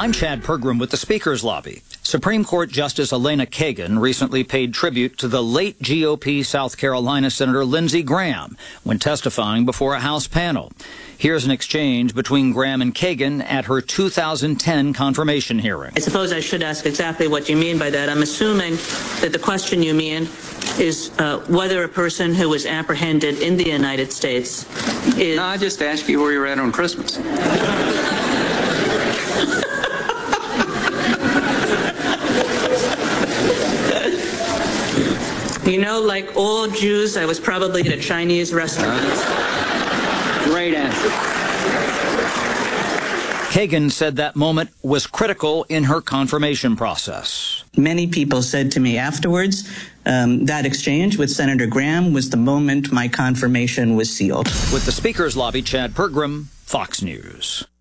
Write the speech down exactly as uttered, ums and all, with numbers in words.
I'm Chad Pergram with the Speaker's Lobby. Supreme Court Justice Elena Kagan recently paid tribute to the late G O P South Carolina Senator Lindsey Graham when testifying before a House panel. Here's an exchange between Graham and Kagan at her two thousand ten confirmation hearing. I suppose I should ask exactly what you mean by that. I'm assuming that the question you mean is uh, whether a person who was apprehended in the United States is... No, I just asked you where you were at on Christmas. You know, like all Jews, I was probably at a Chinese restaurant. Great answer. Kagan said that moment was critical in her confirmation process. Many people said to me afterwards, um, that exchange with Senator Graham was the moment my confirmation was sealed. With the Speaker's Lobby, Chad Pergram, Fox News.